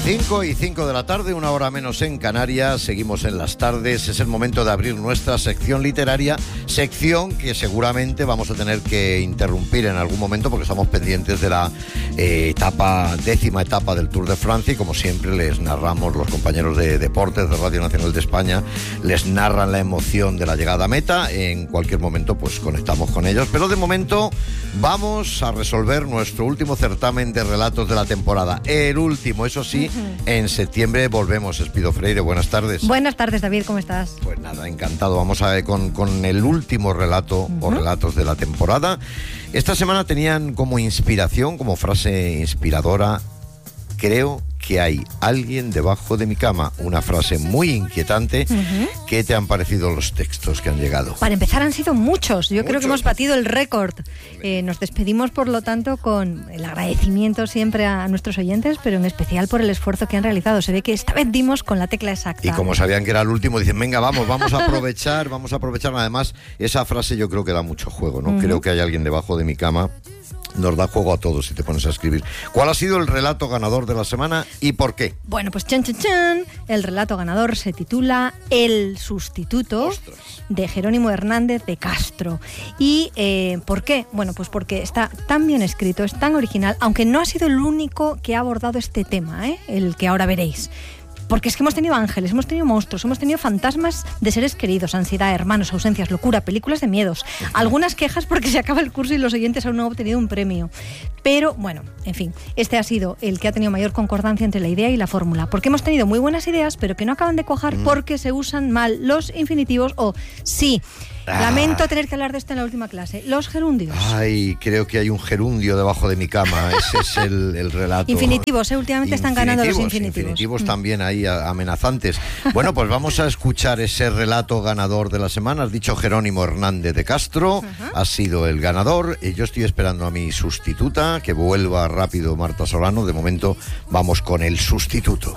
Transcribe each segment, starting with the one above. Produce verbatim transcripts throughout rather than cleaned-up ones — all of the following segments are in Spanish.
cinco y cinco de la tarde, una hora menos en Canarias, seguimos en las tardes, es el momento de abrir nuestra sección literaria, sección que seguramente vamos a tener que interrumpir en algún momento porque estamos pendientes de la eh, etapa, décima etapa del Tour de Francia y como siempre les narramos los compañeros de deportes de Radio Nacional de España, les narran la emoción de la llegada a meta, en cualquier momento pues conectamos con ellos, pero de momento vamos a resolver nuestro último certamen de relatos de la temporada, el último, eso sí, en septiembre volvemos. Espido Freire, buenas tardes. Buenas tardes, David, ¿cómo estás? Pues nada, encantado. Vamos a ver con, con el último relato uh-huh. o relatos de la temporada. Esta semana tenían como inspiración, como frase inspiradora, creo que hay alguien debajo de mi cama. Una frase muy inquietante. Uh-huh. ¿Qué te han parecido los textos que han llegado? Para empezar han sido muchos. Yo muchos. creo que hemos batido el récord. Eh, nos despedimos, por lo tanto, con el agradecimiento siempre a nuestros oyentes, pero en especial por el esfuerzo que han realizado. Se ve que esta vez dimos con la tecla exacta. Y como sabían que era el último, dicen, venga, vamos, vamos a aprovechar, vamos a aprovechar. Además, esa frase yo creo que da mucho juego, ¿no? Uh-huh. Creo que hay alguien debajo de mi cama. Nos da juego a todos si te pones a escribir. ¿Cuál ha sido el relato ganador de la semana y por qué? Bueno, pues chan, chan, chan. El relato ganador se titula El sustituto. Ostras. De Jerónimo Hernández de Castro. ¿Y eh, por qué? Bueno, pues porque está tan bien escrito, es tan original, aunque no ha sido el único que ha abordado este tema, ¿eh? El que ahora veréis. Porque es que hemos tenido ángeles, hemos tenido monstruos, hemos tenido fantasmas de seres queridos, ansiedad, hermanos, ausencias, locura, películas de miedos. Uh-huh. Algunas quejas porque se acaba el curso y los oyentes aún no han obtenido un premio. Pero, bueno, en fin, este ha sido el que ha tenido mayor concordancia entre la idea y la fórmula. Porque hemos tenido muy buenas ideas, pero que no acaban de cuajar uh-huh. porque se usan mal los infinitivos o sí. Ah. Lamento tener que hablar de esto en la última clase. Los gerundios. Ay, creo que hay un gerundio debajo de mi cama. Ese es el, el relato. Infinitivos, ¿eh? Últimamente están ganando los infinitivos. Infinitivos mm. también ahí amenazantes. Bueno, pues vamos a escuchar ese relato ganador de la semana. Has dicho Jerónimo Hernández de Castro. Uh-huh. Ha sido el ganador. Y yo estoy esperando a mi sustituta, que vuelva rápido Marta Solano. De momento vamos con el sustituto.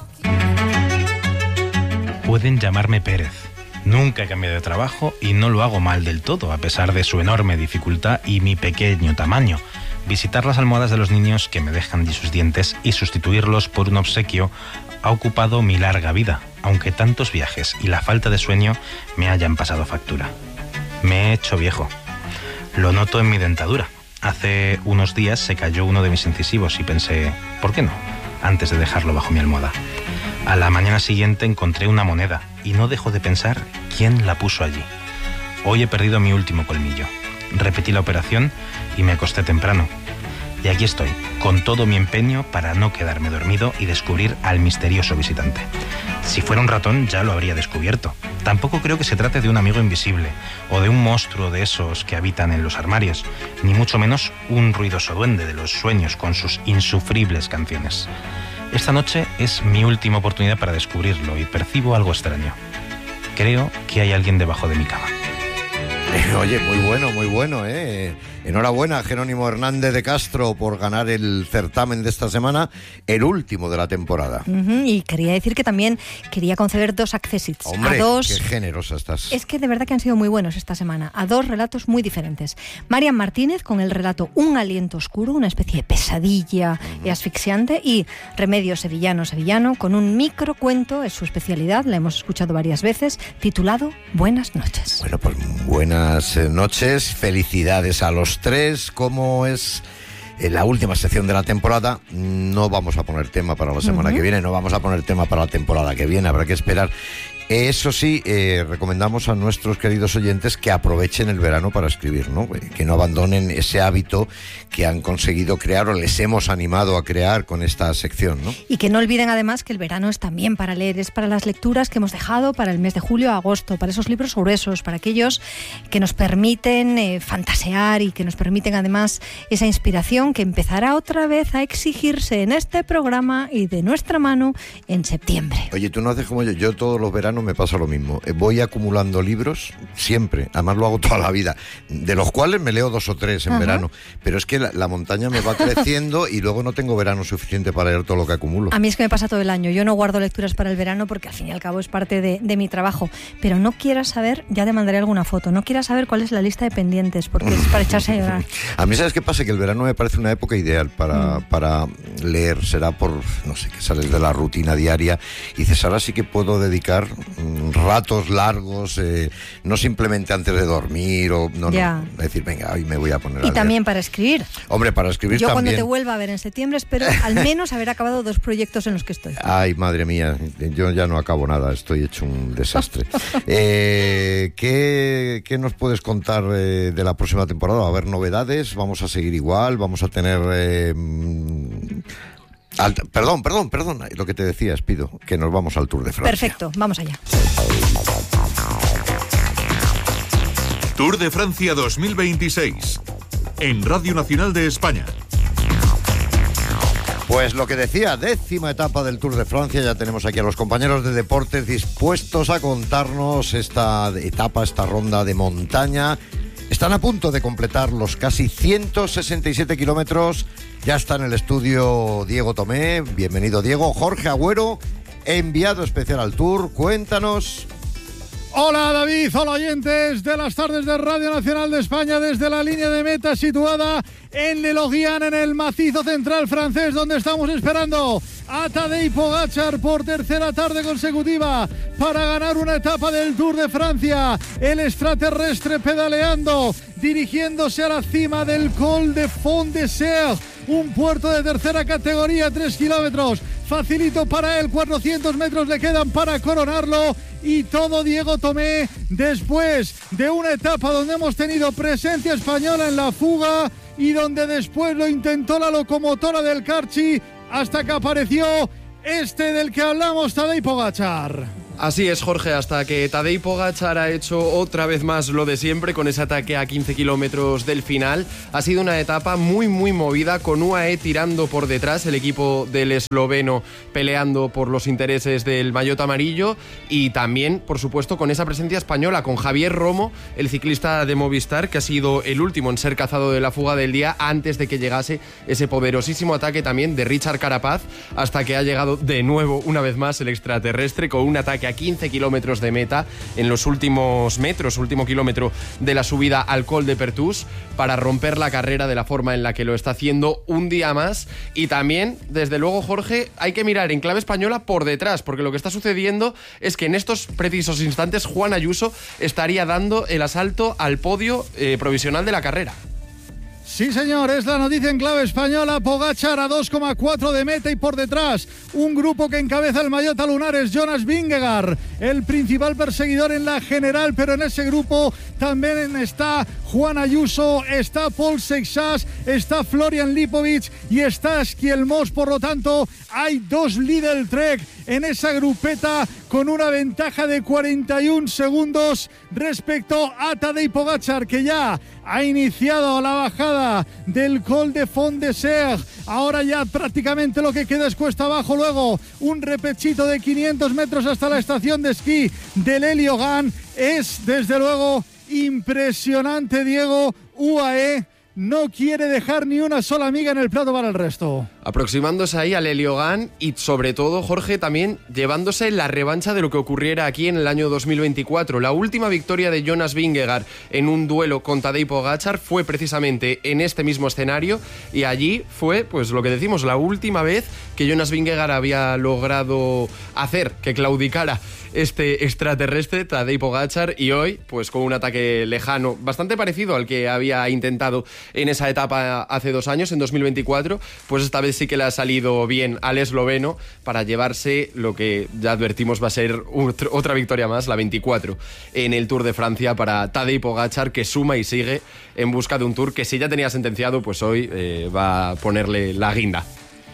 Pueden llamarme Pérez. Nunca he cambiado de trabajo y no lo hago mal del todo, a pesar de su enorme dificultad y mi pequeño tamaño. Visitar las almohadas de los niños que me dejan sus dientes y sustituirlos por un obsequio ha ocupado mi larga vida, aunque tantos viajes y la falta de sueño me hayan pasado factura. Me he hecho viejo. Lo noto en mi dentadura. Hace unos días se cayó uno de mis incisivos y pensé, ¿por qué no?, antes de dejarlo bajo mi almohada. A la mañana siguiente encontré una moneda y no dejo de pensar quién la puso allí. Hoy he perdido mi último colmillo. Repetí la operación y me acosté temprano. Y aquí estoy, con todo mi empeño para no quedarme dormido y descubrir al misterioso visitante. Si fuera un ratón ya lo habría descubierto. Tampoco creo que se trate de un amigo invisible o de un monstruo de esos que habitan en los armarios, ni mucho menos un ruidoso duende de los sueños con sus insufribles canciones. Esta noche es mi última oportunidad para descubrirlo y percibo algo extraño. Creo que hay alguien debajo de mi cama. Eh, oye, muy bueno, muy bueno, ¿eh? Enhorabuena a Jerónimo Hernández de Castro por ganar el certamen de esta semana, el último de la temporada. Uh-huh, y quería decir que también quería conceder dos accessits. Hombre, a dos... qué generosa estás. Es que de verdad que han sido muy buenos esta semana, a dos relatos muy diferentes. Marian Martínez con el relato Un aliento oscuro, una especie de pesadilla uh-huh. y asfixiante, y Remedios Sevillano Sevillano con un microcuento, es su especialidad, la hemos escuchado varias veces, titulado Buenas noches. Bueno, pues buenas noches, felicidades a los tres. Como es la última sección de la temporada, no vamos a poner tema para la semana uh-huh. que viene, no vamos a poner tema para la temporada que viene, habrá que esperar. Eso sí, eh, recomendamos a nuestros queridos oyentes que aprovechen el verano para escribir, ¿no? Que no abandonen ese hábito que han conseguido crear o les hemos animado a crear con esta sección, ¿no? Y que no olviden además que el verano es también para leer, es para las lecturas que hemos dejado para el mes de julio a agosto, para esos libros gruesos, para aquellos que nos permiten eh, fantasear y que nos permiten además esa inspiración que empezará otra vez a exigirse en este programa y de nuestra mano en septiembre. Oye, tú no haces como yo, yo todos los veranos verano me pasa lo mismo. Voy acumulando libros, siempre, además lo hago toda la vida, de los cuales me leo dos o tres en Ajá. verano, pero es que la, la montaña me va creciendo y luego no tengo verano suficiente para leer todo lo que acumulo. A mí es que me pasa todo el año, yo no guardo lecturas para el verano porque al fin y al cabo es parte de, de mi trabajo, pero no quieras saber, ya te mandaré alguna foto, no quieras saber cuál es la lista de pendientes, porque es para echarse a llorar. A mí, ¿sabes qué pasa? Que el verano me parece una época ideal para, mm. para leer, será por, no sé, que sales de la rutina diaria y dices, ahora sí que puedo dedicar mm, ratos largos, eh, no simplemente antes de dormir o no, ya. no, decir, venga, hoy me voy a poner y a leer. también para escribir. Hombre, para escribir yo también. Yo cuando te vuelva a ver en septiembre espero al menos haber acabado dos proyectos en los que estoy. Ay, madre mía, yo ya no acabo nada, estoy hecho un desastre. eh, ¿qué, ¿Qué nos puedes contar eh, de la próxima temporada? ¿Va a haber novedades? ¿Vamos a seguir igual? ¿Vamos a tener... Eh, al, perdón, perdón, perdón, lo que te decía, Espido, que nos vamos al Tour de Francia. Perfecto, vamos allá. Tour de Francia dos mil veintiséis, en Radio Nacional de España. Pues lo que decía, décima etapa del Tour de Francia, ya tenemos aquí a los compañeros de deportes dispuestos a contarnos esta etapa, esta ronda de montaña. Están a punto de completar los casi ciento sesenta y siete kilómetros. Ya está en el estudio Diego Tomé. Bienvenido, Diego. Jorge Agüero, enviado especial al Tour. Cuéntanos. Hola, David. Hola, oyentes de las tardes de Radio Nacional de España, desde la línea de meta situada en Le Logian, en el macizo central francés, donde estamos esperando a Tadej Pogačar por tercera tarde consecutiva para ganar una etapa del Tour de Francia. El extraterrestre pedaleando, dirigiéndose a la cima del Col de Font de Serre, un puerto de tercera categoría, tres kilómetros. Facilito para él, cuatrocientos metros le quedan para coronarlo. Y todo Diego Tomé después de una etapa donde hemos tenido presencia española en la fuga y donde después lo intentó la locomotora del Carchi hasta que apareció este del que hablamos, Tadej Pogačar. Así es, Jorge, hasta que Tadej Pogačar ha hecho otra vez más lo de siempre con ese ataque a quince kilómetros del final. Ha sido una etapa muy muy movida, con U A E tirando por detrás, el equipo del esloveno peleando por los intereses del maillot amarillo, y también, por supuesto, con esa presencia española, con Javier Romo, el ciclista de Movistar, que ha sido el último en ser cazado de la fuga del día antes de que llegase ese poderosísimo ataque también de Richard Carapaz, hasta que ha llegado de nuevo, una vez más, el extraterrestre con un ataque a quince kilómetros de meta en los últimos metros, último kilómetro de la subida al Col de Pertús, para romper la carrera de la forma en la que lo está haciendo un día más. Y también, desde luego, Jorge, hay que mirar en clave española por detrás, porque lo que está sucediendo es que en estos precisos instantes Juan Ayuso estaría dando el asalto al podio eh, provisional de la carrera. Sí, señor, es la noticia en clave española. Pogačar a dos coma cuatro de meta y por detrás un grupo que encabeza el maillot a lunares, Jonas Vingegaard, el principal perseguidor en la general, pero en ese grupo también está Juan Ayuso, está Paul Seixas, está Florian Lipovic y está Skielmos. Por lo tanto, hay dos Lidl Trek en esa grupeta con una ventaja de cuarenta y un segundos respecto a Tadej Pogačar, que ya ha iniciado la bajada del Col de Font de Serre. Ahora ya prácticamente lo que queda es cuesta abajo, luego un repechito de quinientos metros hasta la estación de esquí de Le Logian. Es desde luego impresionante, Diego. U A E no quiere dejar ni una sola miga en el plato para el resto. Aproximándose ahí a Le Logian y, sobre todo, Jorge, también llevándose la revancha de lo que ocurriera aquí en el año dos mil veinticuatro. La última victoria de Jonas Vingegaard en un duelo con Tadej Pogačar fue precisamente en este mismo escenario, y allí fue, pues lo que decimos, la última vez que Jonas Vingegaard había logrado hacer que claudicara este extraterrestre Tadej Pogačar, y hoy, pues con un ataque lejano, bastante parecido al que había intentado en esa etapa hace dos años, en dos mil veinticuatro, pues esta vez sí que le ha salido bien al esloveno para llevarse lo que ya advertimos va a ser otra victoria más, la veinticuatro, en el Tour de Francia para Tadej Pogačar, que suma y sigue en busca de un Tour que, si ya tenía sentenciado, pues hoy eh, va a ponerle la guinda.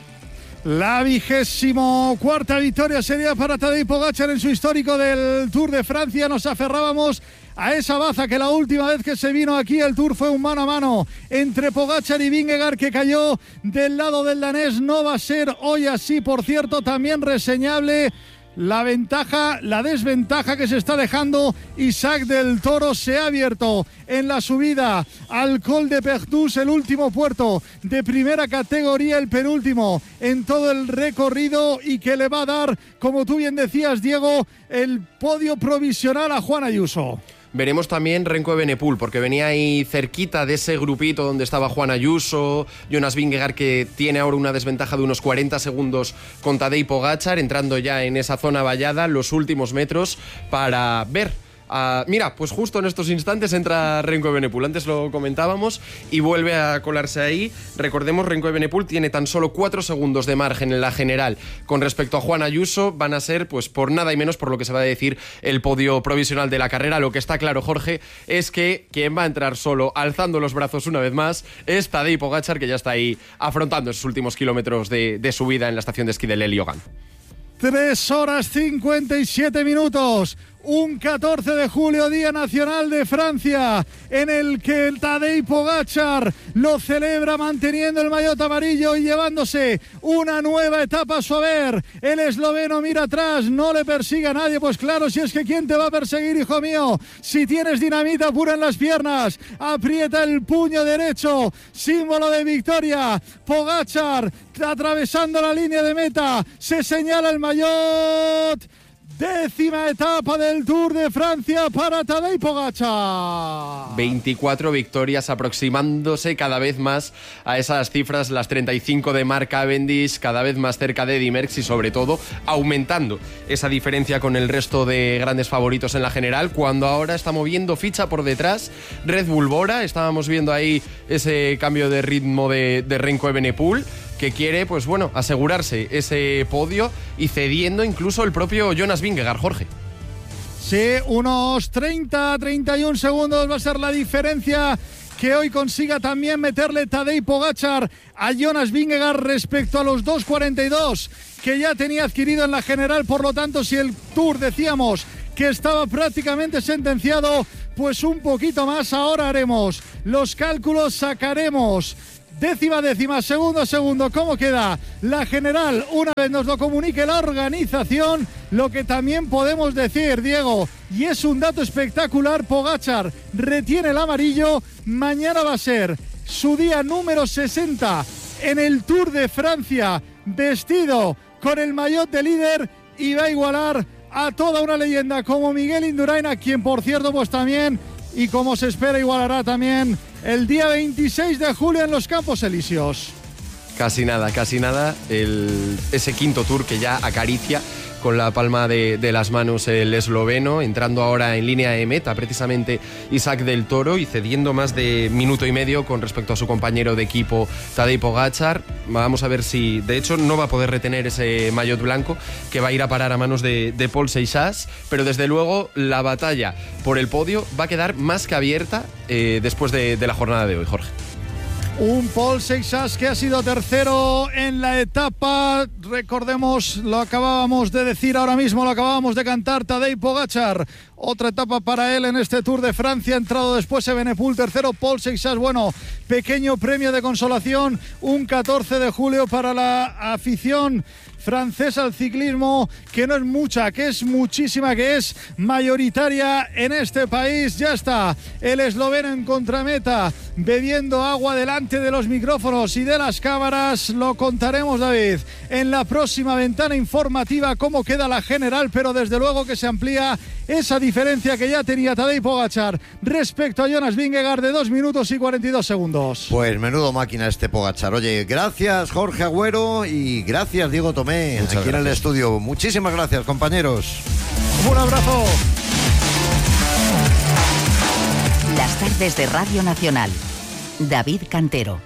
La vigésimo cuarta victoria sería para Tadej Pogačar en su histórico del Tour de Francia. Nos aferrábamos a esa baza que la última vez que se vino aquí el Tour fue un mano a mano entre Pogačar y Vingegaard, que cayó del lado del danés. No va a ser hoy así, por cierto. También reseñable La ventaja, la desventaja que se está dejando Isaac del Toro se ha abierto en la subida al Col de Pertús, el último puerto de primera categoría, el penúltimo en todo el recorrido, y que le va a dar, como tú bien decías, Diego, el podio provisional a Juan Ayuso. Veremos también Renko Evenepoel, porque venía ahí cerquita de ese grupito donde estaba Juan Ayuso, Jonas Vingegaard, que tiene ahora una desventaja de unos cuarenta segundos con Tadej Pogačar, entrando ya en esa zona vallada, los últimos metros, para ver. Uh, mira, pues justo en estos instantes entra Renko Evenepoel, antes lo comentábamos, y vuelve a colarse ahí. Recordemos, Renko Evenepoel tiene tan solo cuatro segundos de margen en la general con respecto a Juan Ayuso. Van a ser, pues por nada y menos, por lo que se va a decir, el podio provisional de la carrera. Lo que está claro, Jorge, es que quien va a entrar solo, alzando los brazos una vez más, es Tadej Pogačar, que ya está ahí afrontando esos últimos kilómetros de, de subida en la estación de esquí de Leliogan. tres horas cincuenta y siete minutos. Un catorce de julio, Día Nacional de Francia, en el que el Tadej Pogačar lo celebra manteniendo el maillot amarillo y llevándose una nueva etapa a su haber. El esloveno mira atrás, no le persigue a nadie, pues claro, si es que ¿quién te va a perseguir, hijo mío? Si tienes dinamita pura en las piernas, aprieta el puño derecho, símbolo de victoria. Pogačar atravesando la línea de meta, se señala el maillot. Décima etapa del Tour de Francia para Tadej Pogačar. veinticuatro victorias, aproximándose cada vez más a esas cifras, las treinta y cinco de Mark Cavendish, cada vez más cerca de Eddy Merckx y sobre todo aumentando esa diferencia con el resto de grandes favoritos en la general, cuando ahora está moviendo ficha por detrás Red Bull Bora. Estábamos viendo ahí ese cambio de ritmo de, de Renko Evenepoel, que quiere, pues bueno, asegurarse ese podio y cediendo incluso el propio Jonas Vingegaard, Jorge. Sí, unos treinta a treinta y un segundos va a ser la diferencia que hoy consiga también meterle Tadej Pogačar a Jonas Vingegaard respecto a los dos cuarenta y dos que ya tenía adquirido en la general. Por lo tanto, si el Tour decíamos que estaba prácticamente sentenciado, pues un poquito más. Ahora haremos los cálculos, sacaremos décima, décima, segundo, segundo, ¿cómo queda la general? Una vez nos lo comunique la organización. Lo que también podemos decir, Diego, y es un dato espectacular, Pogačar retiene el amarillo. Mañana va a ser su día número sesenta en el Tour de Francia, vestido con el maillot de líder, y va a igualar a toda una leyenda como Miguel Indurain, a quien, por cierto, pues también, y como se espera, igualará también el día veintiséis de julio en los Campos Elíseos. Casi nada, casi nada. El, ese quinto Tour que ya acaricia con la palma de, de las manos el esloveno, entrando ahora en línea de meta precisamente Isaac del Toro y cediendo más de minuto y medio con respecto a su compañero de equipo Tadej Pogačar. Vamos a ver si, de hecho, no va a poder retener ese maillot blanco, que va a ir a parar a manos de, de Paul Seixas, pero desde luego la batalla por el podio va a quedar más que abierta eh, después de, de la jornada de hoy, Jorge. Un Paul Seixas que ha sido tercero en la etapa. Recordemos, lo acabábamos de decir ahora mismo, lo acabábamos de cantar, Tadej Pogačar. Otra etapa para él en este Tour de Francia. Ha entrado después Evenepoel, tercero Paul Seixas. Bueno, pequeño premio de consolación, un catorce de julio para la afición francesa al ciclismo, que no es mucha, que es muchísima, que es mayoritaria en este país. Ya está el esloveno en contrameta, bebiendo agua delante de los micrófonos y de las cámaras. Lo contaremos, David, en la próxima ventana informativa cómo queda la general, pero desde luego que se amplía esa diferencia que ya tenía Tadej Pogačar respecto a Jonas Vingegaard de dos minutos y cuarenta y dos segundos. Pues menudo máquina este Pogačar. Oye, gracias Jorge Agüero y gracias Diego Tomé. Muchas aquí gracias. En el estudio. Muchísimas gracias, compañeros. Un abrazo. Las tardes de Radio Nacional. David Cantero.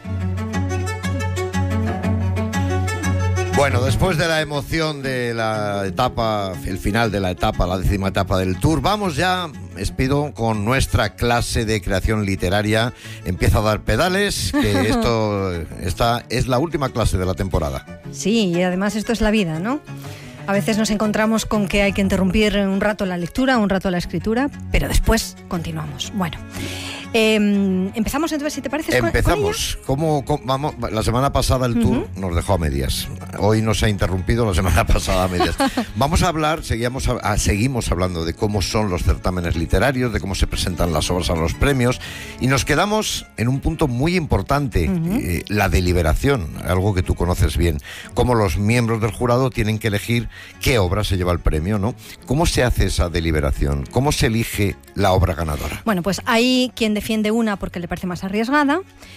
Bueno, después de la emoción de la etapa, el final de la etapa, la décima etapa del Tour, vamos ya, Espido, con nuestra clase de creación literaria. Empieza a dar pedales, que esto esta es la última clase de la temporada. Sí, y además esto es la vida, ¿no? A veces nos encontramos con que hay que interrumpir un rato la lectura, un rato la escritura, pero después continuamos. Bueno, Eh, empezamos entonces, si te parece. Empezamos. Con, con ¿Cómo, cómo, vamos? La semana pasada el tour uh-huh. nos dejó a medias. Hoy nos ha interrumpido, la semana pasada a medias. Vamos a hablar, seguimos, a, seguimos hablando de cómo son los certámenes literarios, de cómo se presentan las obras a los premios, y nos quedamos en un punto muy importante, uh-huh. eh, la deliberación, algo que tú conoces bien, cómo los miembros del jurado tienen que elegir qué obra se lleva el premio, ¿no? ¿Cómo se hace esa deliberación? ¿Cómo se elige la obra ganadora? Bueno, pues hay quien defiende una porque le parece más arriesgada,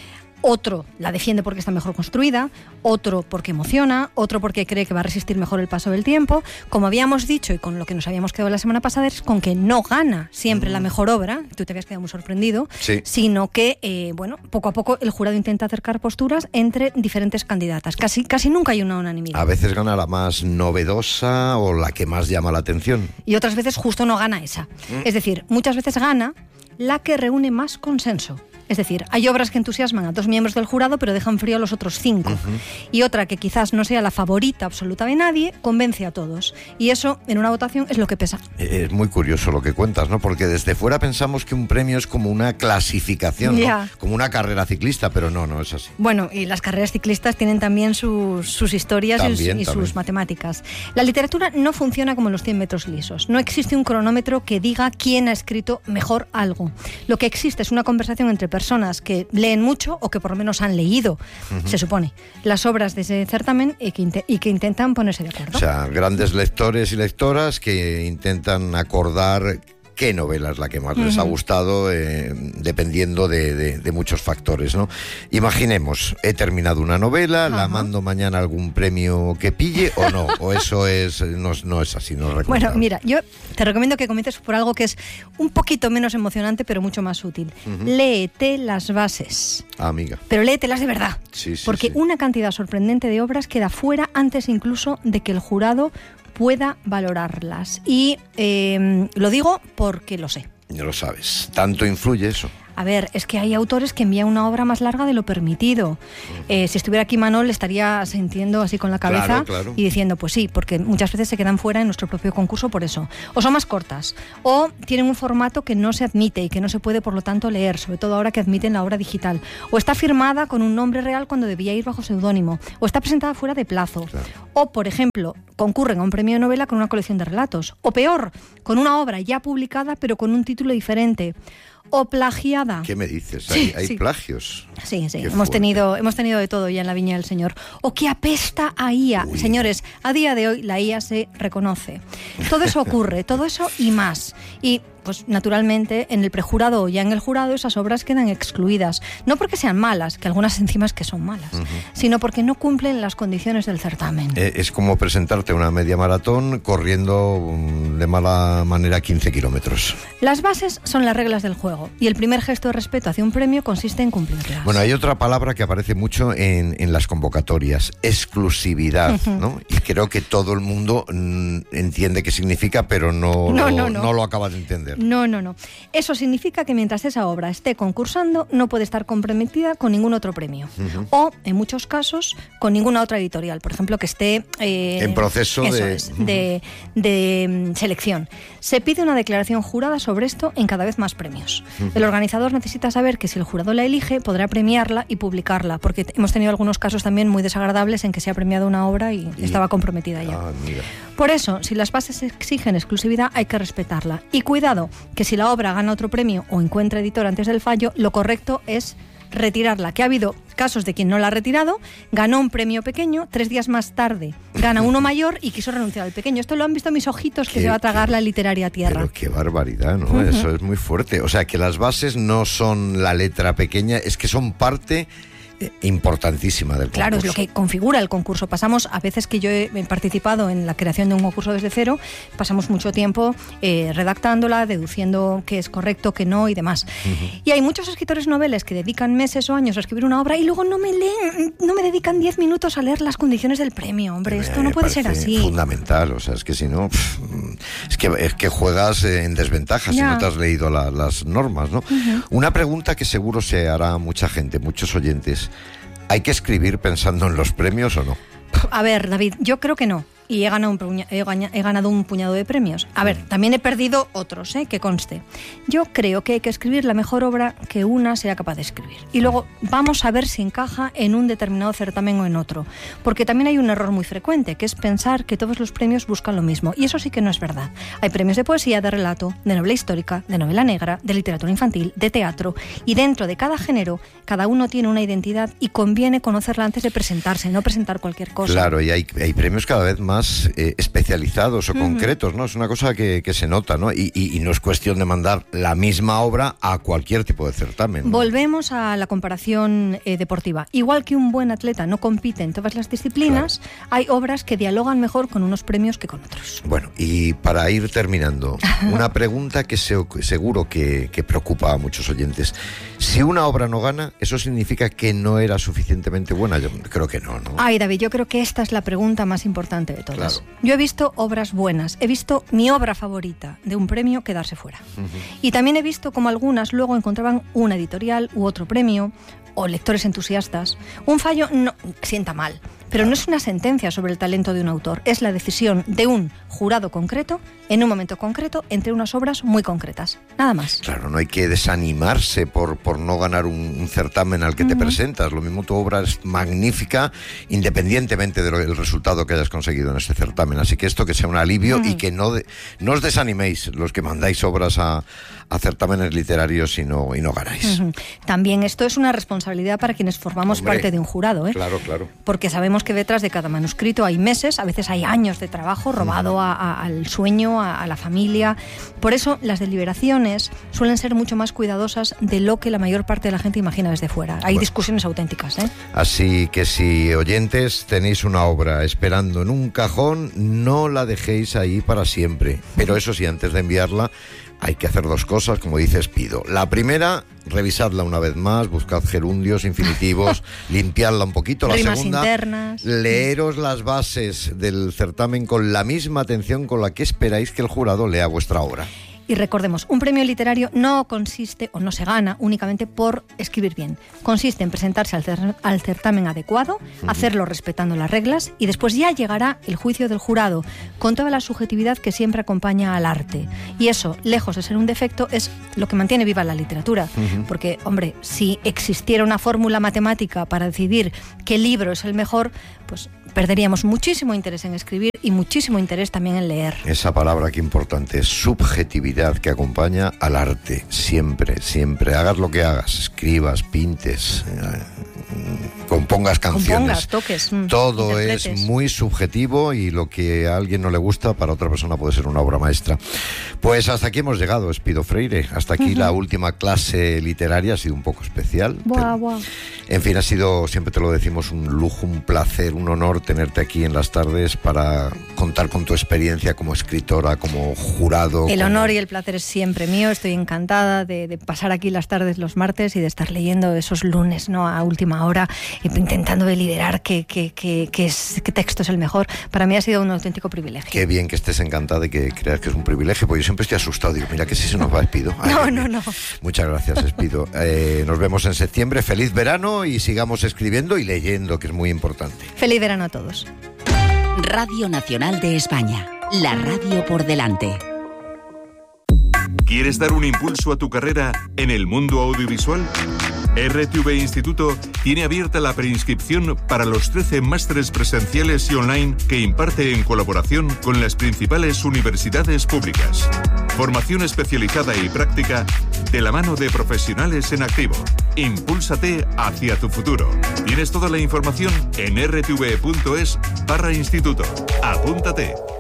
otro la defiende porque está mejor construida, otro porque emociona, otro porque cree que va a resistir mejor el paso del tiempo. Como habíamos dicho y con lo que nos habíamos quedado la semana pasada, es con que no gana siempre mm. la mejor obra, tú te habías quedado muy sorprendido, sí. sino que, eh, bueno, poco a poco el jurado intenta acercar posturas entre diferentes candidatas. Casi, casi nunca hay una unanimidad. A veces gana la más novedosa o la que más llama la atención. Y otras veces justo no gana esa. Mm. Es decir, muchas veces gana la que reúne más consenso. Es decir, hay obras que entusiasman a dos miembros del jurado pero dejan frío a los otros cinco. Uh-huh. Y otra que quizás no sea la favorita absoluta de nadie, convence a todos. Y eso, en una votación, es lo que pesa. Es muy curioso lo que cuentas, ¿no? Porque desde fuera pensamos que un premio es como una clasificación, ¿no? Yeah. Como una carrera ciclista, pero no, no es así. Bueno, y las carreras ciclistas tienen también sus, sus historias también, y, y sus matemáticas. La literatura no funciona como los cien metros lisos. No existe un cronómetro que diga quién ha escrito mejor algo. Lo que existe es una conversación entre personas que leen mucho o que por lo menos han leído, uh-huh. se supone, las obras de ese certamen y que, int- y que intentan ponerse de acuerdo. O sea, grandes lectores y lectoras que intentan acordar qué novela es la que más uh-huh. les ha gustado, eh, dependiendo de, de, de muchos factores, ¿no? Imaginemos, he terminado una novela, uh-huh. la mando mañana a algún premio que pille o no, o eso es no, no es así, no es Bueno, mira, yo te recomiendo que comiences por algo que es un poquito menos emocionante, pero mucho más útil. Uh-huh. Léete las bases. Ah, amiga. Pero léetelas de verdad. Sí, sí, porque sí. una cantidad sorprendente de obras queda fuera antes incluso de que el jurado pueda valorarlas. Y eh, lo digo porque lo sé. Ya lo sabes. ¿Tanto influye eso? A ver, es que hay autores que envían una obra más larga de lo permitido. Eh, si estuviera aquí Manol, estaría sintiendo así con la cabeza claro, claro. y diciendo, pues sí, porque muchas veces se quedan fuera en nuestro propio concurso por eso. O son más cortas, o tienen un formato que no se admite y que no se puede, por lo tanto, leer, sobre todo ahora que admiten la obra digital. O está firmada con un nombre real cuando debía ir bajo seudónimo. O está presentada fuera de plazo. Claro. O, por ejemplo, concurren a un premio de novela con una colección de relatos. O peor, con una obra ya publicada pero con un título diferente. O plagiada. ¿Qué me dices? ¿Hay, sí, hay sí. plagios? Sí, sí. Qué Hemos fuerte. tenido, hemos tenido de todo ya en la Viña del Señor. O que apesta a I A. Uy. Señores, a día de hoy la I A se reconoce. Todo eso ocurre, todo eso y más. Y pues naturalmente en el prejurado o ya en el jurado esas obras quedan excluidas. No porque sean malas, que algunas encima es que son malas, uh-huh. sino porque no cumplen las condiciones del certamen. Eh, es como presentarte una media maratón corriendo um, de mala manera quince kilómetros. Las bases son las reglas del juego y el primer gesto de respeto hacia un premio consiste en cumplirlas. Bueno, hay otra palabra que aparece mucho en, en las convocatorias, exclusividad, uh-huh. ¿no? Y creo que todo el mundo mm, entiende qué significa, pero no, no, lo, no, no. no lo acaba de entender. No, no, no. Eso significa que mientras esa obra esté concursando, no puede estar comprometida con ningún otro premio. Uh-huh. O, en muchos casos, con ninguna otra editorial. Por ejemplo, que esté... Eh, en proceso eso de... Es, de, de um, selección. Se pide una declaración jurada sobre esto en cada vez más premios. Uh-huh. El organizador necesita saber que si el jurado la elige, podrá premiarla y publicarla. Porque hemos tenido algunos casos también muy desagradables en que se ha premiado una obra y, y... estaba comprometida ya. Ah, mira. Por eso, si las bases exigen exclusividad, hay que respetarla. Y cuidado, que si la obra gana otro premio o encuentra editor antes del fallo, lo correcto es retirarla. Que ha habido casos de quien no la ha retirado, ganó un premio pequeño, tres días más tarde gana uno mayor y quiso renunciar al pequeño. Esto lo han visto mis ojitos, que qué, se va a tragar qué, la literaria tierra. Pero qué barbaridad, ¿no? Uh-huh. Eso es muy fuerte. O sea, que las bases no son la letra pequeña, es que son parte... importantísima del concurso. Claro, es lo que configura el concurso. Pasamos, a veces que yo he participado en la creación de un concurso desde cero, pasamos mucho tiempo eh, redactándola, deduciendo qué es correcto, qué no y demás. Uh-huh. Y hay muchos escritores noveles que dedican meses o años a escribir una obra y luego no me leen, no me dedican diez minutos a leer las condiciones del premio. Hombre, esto no puede ser así. Fundamental, o sea, es que si no, pff, es que, es que juegas en desventaja ya. Si no te has leído la, las normas, ¿no? Uh-huh. Una pregunta que seguro se hará mucha gente, muchos oyentes. ¿Hay que escribir pensando en los premios o no? A ver, David, yo creo que no. y he ganado un, puña, he, gaña, he ganado un puñado de premios. A ver, también he perdido otros, ¿eh? Que conste. Yo creo que hay que escribir la mejor obra que una sea capaz de escribir. Y luego vamos a ver si encaja en un determinado certamen o en otro. Porque también hay un error muy frecuente, que es pensar que todos los premios buscan lo mismo. Y eso sí que no es verdad. Hay premios de poesía, de relato, de novela histórica, de novela negra, de literatura infantil, de teatro. Y dentro de cada género, cada uno tiene una identidad y conviene conocerla antes de presentarse, no presentar cualquier cosa. Claro, y hay, hay premios cada vez más más eh, especializados o uh-huh. concretos, ¿no? Es una cosa que, que se nota, ¿no? Y, y, y no es cuestión de mandar la misma obra a cualquier tipo de certamen, ¿no? Volvemos a la comparación eh, deportiva. Igual que un buen atleta no compite en todas las disciplinas, claro. hay obras que dialogan mejor con unos premios que con otros. Bueno, y para ir terminando, una pregunta que se, seguro que, que preocupa a muchos oyentes. Si una obra no gana, ¿eso significa que no era suficientemente buena? Yo creo que no, ¿no? Ay, David, yo creo que esta es la pregunta más importante de todas. Claro. Yo he visto obras buenas, he visto mi obra favorita de un premio quedarse fuera. Uh-huh. Y también he visto como algunas luego encontraban una editorial u otro premio, o lectores entusiastas. Un fallo no sienta mal, pero no es una sentencia sobre el talento de un autor, es la decisión de un jurado concreto, en un momento concreto, entre unas obras muy concretas. Nada más. Claro, no hay que desanimarse por, por no ganar un, un certamen al que uh-huh. te presentas. Lo mismo, tu obra es magnífica, independientemente del resultado que hayas conseguido en este certamen. Así que esto que sea un alivio uh-huh. y que no, de, no os desaniméis los que mandáis obras a, a certámenes literarios y no, y no ganáis. Uh-huh. También esto es una responsabilidad para quienes formamos Hombre, parte de un jurado, ¿eh? Claro, claro. Porque sabemos que detrás de cada manuscrito hay meses, a veces hay años de trabajo robado uh-huh. a, a, al sueño, a, a la familia. Por eso las deliberaciones suelen ser mucho más cuidadosas de lo que la mayor parte de la gente imagina desde fuera. Hay bueno. discusiones auténticas, ¿eh? Así que si, oyentes, tenéis una obra esperando en un cajón, no la dejéis ahí para siempre. Pero eso sí, antes de enviarla, hay que hacer dos cosas, como dices, Pido. La primera, revisadla una vez más, buscad gerundios, infinitivos, limpiadla un poquito. La Rimas segunda, internas. leeros las bases del certamen con la misma atención con la que esperáis que el jurado lea vuestra obra. Y recordemos, un premio literario no consiste o no se gana únicamente por escribir bien. Consiste en presentarse al, cer- al certamen adecuado, uh-huh. hacerlo respetando las reglas y después ya llegará el juicio del jurado con toda la subjetividad que siempre acompaña al arte. Y eso, lejos de ser un defecto, es lo que mantiene viva la literatura. Uh-huh. Porque, hombre, si existiera una fórmula matemática para decidir qué libro es el mejor, pues perderíamos muchísimo interés en escribir y muchísimo interés también en leer. Esa palabra que importante es subjetividad, que acompaña al arte, siempre, siempre. Hagas lo que hagas, escribas, pintes, eh, compongas canciones. Compongas, toques, mm, todo es muy subjetivo y lo que a alguien no le gusta, para otra persona puede ser una obra maestra. Pues hasta aquí hemos llegado, Espido Freire. Hasta aquí uh-huh. la última clase literaria, ha sido un poco especial. Buah, buah. En fin, ha sido, siempre te lo decimos, un lujo, un placer, un honor tenerte aquí en las tardes para contar con tu experiencia como escritora, como jurado. El como... honor y el placer es siempre mío. Estoy encantada de, de pasar aquí las tardes los martes y de estar leyendo esos lunes, ¿no?, a última hora, intentando deliberar qué, qué, qué, qué, es, qué texto es el mejor. Para mí ha sido un auténtico privilegio. Qué bien que estés encantada y que creas que es un privilegio, porque yo siempre estoy asustado. Digo, mira que si se nos va Espido. Ay, no, no, no. Muchas gracias, Espido. Eh, nos vemos en septiembre. Feliz verano y sigamos escribiendo y leyendo, que es muy importante. Feliz verano a todos. Radio Nacional de España. La radio por delante. ¿Quieres dar un impulso a tu carrera en el mundo audiovisual? R T V Instituto tiene abierta la preinscripción para los trece másteres presenciales y online que imparte en colaboración con las principales universidades públicas. Formación especializada y práctica de la mano de profesionales en activo. Impúlsate hacia tu futuro. Tienes toda la información en r t v punto es barra instituto. Apúntate.